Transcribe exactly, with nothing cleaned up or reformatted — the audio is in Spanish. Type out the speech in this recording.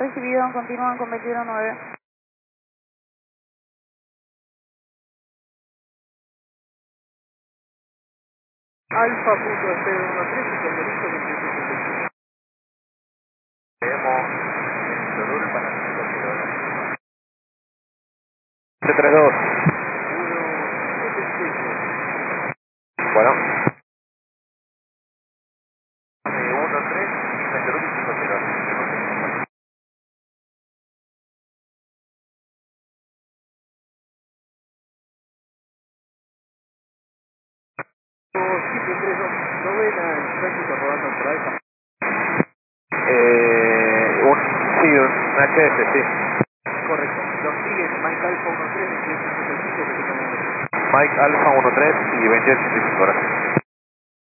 Recibido, continúan con veintiuno nueve. Alfa punto cero uno tres, senderizo veintiocho setenta y cinco. Tenemos en Sorul para cinco kilómetros. tres dos. uno siete seis. Bueno. uno tres, en Sorul cinco kilómetros. siete tres dos, novena, el tránsito rodando por Alfa. Eh, un, sí, un H S, sí. Correcto. Los siguen Mike Alfa uno tres, veintiocho setenta y cinco, que tengan un Mike Alfa uno tres y veintiocho setenta y cinco, gracias.